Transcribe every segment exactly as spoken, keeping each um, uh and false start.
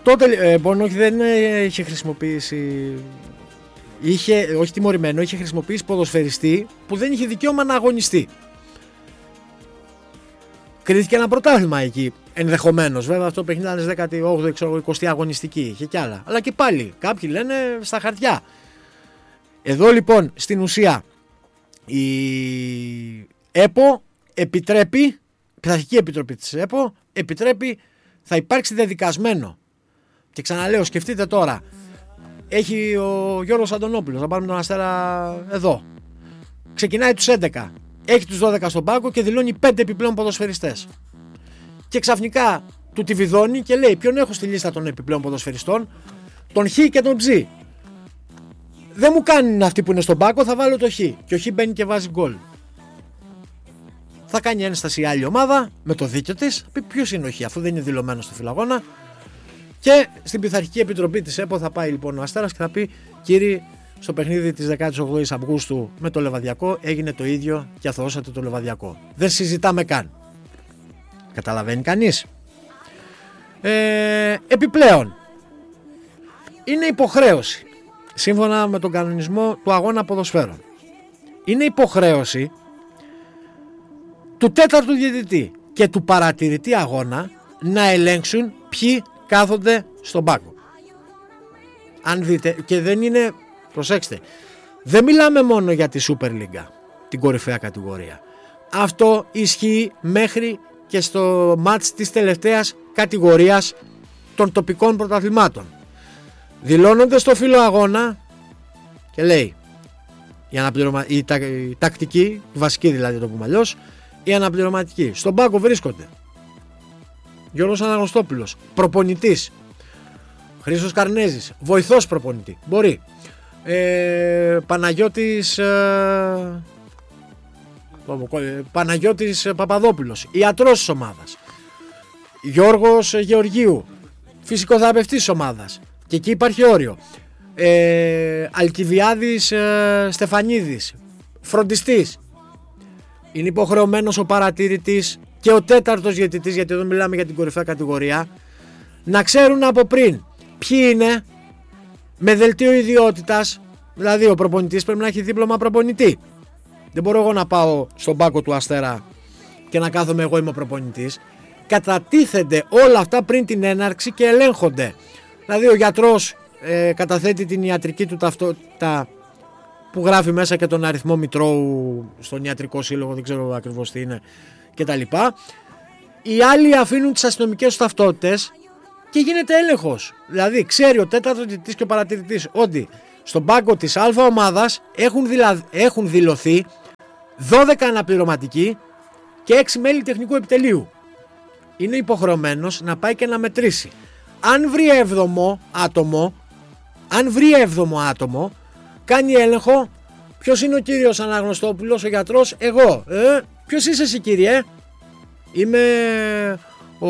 Τότε ε, bon, όχι, δεν ε, είχε χρησιμοποιήσει. Είχε, όχι τιμωρημένο, είχε χρησιμοποιήσει ποδοσφαιριστή που δεν είχε δικαίωμα να αγωνιστεί. Κρίθηκε ένα πρωτάθλημα εκεί. Ενδεχομένως, βέβαια, αυτό το παιχνίδι ήταν δέκατη όγδοη, εικοστή αγωνιστική. Είχε κι άλλα. Αλλά και πάλι, κάποιοι λένε στα χαρτιά. Εδώ λοιπόν στην ουσία η ΕΠΟ επιτρέπει, η Πειθαρχική Επιτροπή της ΕΠΟ επιτρέπει, θα υπάρξει δεδικασμένο. Και ξαναλέω, σκεφτείτε τώρα, έχει ο Γιώργος Αντωνόπουλος, να πάρουμε τον Αστέρα εδώ. Ξεκινάει τους έντεκα, έχει τους δώδεκα στον πάγκο και δηλώνει πέντε επιπλέον ποδοσφαιριστές. Και ξαφνικά του τη βιδώνει και λέει: ποιον έχω στη λίστα των επιπλέον ποδοσφαιριστών? Τον Χ και τον Ψ. Δεν μου κάνουν αυτοί που είναι στον πάγκο, θα βάλω το Χ. Και ο Χ μπαίνει και βάζει γκολ. Θα κάνει ένσταση η άλλη ομάδα με το δίκιο της. Θα πει: ποιος είναι ο Χ, αφού δεν είναι δηλωμένο στο φιλαγώνα. Και στην Πειθαρχική Επιτροπή της ΕΠΟ θα πάει λοιπόν ο Αστέρας και θα πει: κύριοι, στο παιχνίδι της δεκάτη όγδοη Αυγούστου με το Λεβαδιακό έγινε το ίδιο και αθωώσατε το Λεβαδιακό. Δεν συζητάμε καν. Καταλαβαίνει κανείς? Ε, επιπλέον, είναι υποχρέωση, σύμφωνα με τον κανονισμό του αγώνα ποδοσφαίρων, είναι υποχρέωση του τέταρτου διαιτητή και του παρατηρητή αγώνα να ελέγξουν ποιοι κάθονται στον πάγκο. Αν δείτε, και δεν είναι, προσέξτε, δεν μιλάμε μόνο για τη Super League, την κορυφαία κατηγορία. Αυτό ισχύει μέχρι και στο μάτς της τελευταίας κατηγορίας των τοπικών πρωταθλημάτων. Δηλώνονται στο φύλλο αγώνα και λέει η, αναπληρωμα... η, τα... η τακτική, η βασική δηλαδή, το πούμε αλλιώς, η αναπληρωματική. Στον πάγκο βρίσκονται Γιώργος Αναγνωστόπουλος, προπονητής, Χρήστος Καρνέζης, βοηθός προπονητή, μπορεί, ε, Παναγιώτης ε... Παναγιώτης Παπαδόπουλος, ιατρός της ομάδας, Γιώργος Γεωργίου, φυσικοθεραπευτής της ομάδας, και εκεί υπάρχει όριο, ε, Αλκιβιάδης ε, Στεφανίδης, φροντιστής. Είναι υποχρεωμένος ο παρατηρητής και ο τέταρτος διαιτητής, γιατί εδώ μιλάμε για την κορυφαία κατηγορία, να ξέρουν από πριν ποιοι είναι, με δελτίο ιδιότητας. Δηλαδή ο προπονητής πρέπει να έχει δίπλωμα προπονητή. Δεν μπορώ εγώ να πάω στον πάγκο του Αστέρα και να κάθομαι εγώ είμαι ο προπονητής. Κατατίθενται όλα αυτά πριν την έναρξη και ελέγχονται. Δηλαδή ο γιατρός ε, καταθέτει την ιατρική του ταυτότητα που γράφει μέσα και τον αριθμό μητρώου στον ιατρικό σύλλογο, δεν ξέρω ακριβώς τι είναι, κτλ. Οι άλλοι αφήνουν τις αστυνομικές τους ταυτότητες και γίνεται έλεγχος. Δηλαδή ξέρει ο τέταρτος διαιτητής και ο παρατηρητής ότι στον πάγκο της Α ομάδας έχουν, δηλα... έχουν δηλωθεί δώδεκα αναπληρωματικοί και έξι μέλη τεχνικού επιτελείου. Είναι υποχρεωμένος να πάει και να μετρήσει. Αν βρει έβδομο άτομο, αν βρει έβδομο άτομο, κάνει έλεγχο. Ποιος είναι ο κύριος Αναγνωστόπουλος, ο γιατρός? Εγώ. Ε, ποιος είσαι εσύ, κύριε? Είμαι ο...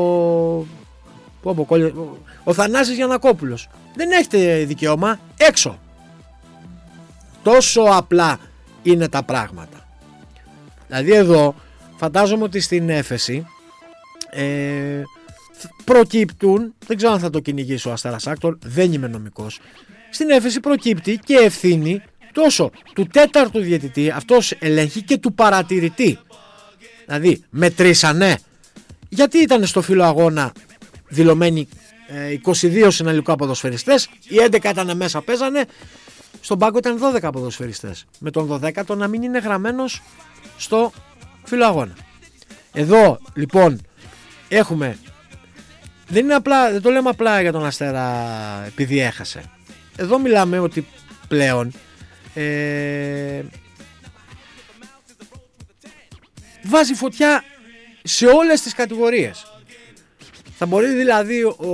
Ο, ο, ο Θανάσης Γιαννακόπουλος. Δεν έχετε δικαίωμα, έξω. Τόσο απλά είναι τα πράγματα. Δηλαδή εδώ φαντάζομαι ότι στην έφεση ε, προκύπτουν, δεν ξέρω αν θα το κυνηγήσει ο Αστέρας Άκτορ, δεν είμαι νομικός, στην έφεση προκύπτει και ευθύνη τόσο του τέταρτου διαιτητή, αυτός ελέγχει, και του παρατηρητή. Δηλαδή μετρήσανε, γιατί ήταν στο φύλλο αγώνα δηλωμένοι ε, είκοσι δύο συναλλικά ποδοσφαιριστές, οι έντεκα ήταν μέσα, παίζανε, στον πάγκο ήταν δώδεκα ποδοσφαιριστές, με τον δωδέκατο να μην είναι γραμμένος στο φύλλο αγώνα. Εδώ λοιπόν έχουμε, δεν είναι απλά, δεν το λέμε απλά για τον Αστέρα επειδή έχασε. Εδώ μιλάμε ότι πλέον ε, βάζει φωτιά σε όλες τις κατηγορίες. Θα μπορεί δηλαδή ο,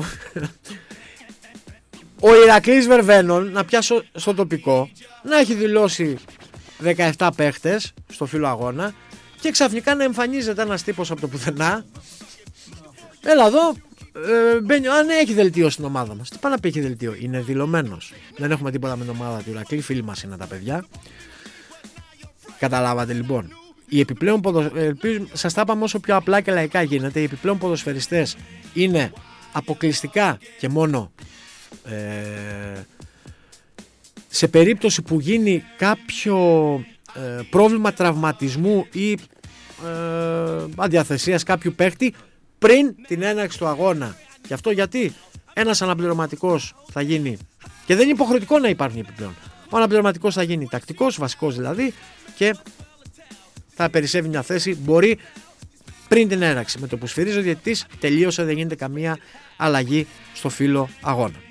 ο Ηρακλής Βερβαίνων να πιάσει στο τοπικό, να έχει δηλώσει δεκαεπτά παίχτες στο φύλλο αγώνα και ξαφνικά να εμφανίζεται ένας τύπος από το πουθενά. Έλα εδώ, ε, μπαίνει, α, ναι, έχει δελτίο στην ομάδα μας. Τι πάει να πει έχει δελτίο? Είναι δηλωμένος. Δεν έχουμε τίποτα με την ομάδα του Ηρακλή, φίλοι μας είναι τα παιδιά. Καταλάβατε λοιπόν. Οι επιπλέον ποδοσφαιριστές, σας τα είπαμε όσο πιο απλά και λαϊκά γίνεται, οι επιπλέον ποδοσφαιριστές είναι αποκλειστικά και μόνο ε, σε περίπτωση που γίνει κάποιο ε, πρόβλημα τραυματισμού ή ε, αδιαθεσίας κάποιου παίχτη πριν την έναρξη του αγώνα. Και αυτό γιατί ένας αναπληρωματικός θα γίνει, και δεν είναι υποχρεωτικό να υπάρχουν επιπλέον, ο αναπληρωματικός θα γίνει τακτικός, βασικός δηλαδή, και θα περισσεύει μια θέση, μπορεί πριν την έναρξη. Με το που σφυρίζει ο διαιτητής τελείωσε, δεν γίνεται καμία αλλαγή στο φύλλο αγώνα.